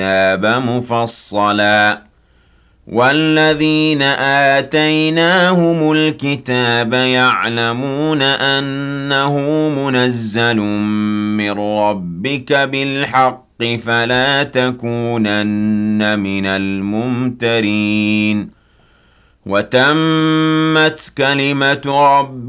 الكتاب مفصلا والذين آتيناهم الكتاب يعلمون أنه منزل من ربك بالحق فلا تكونن من الممترين وتمت كلمة ربك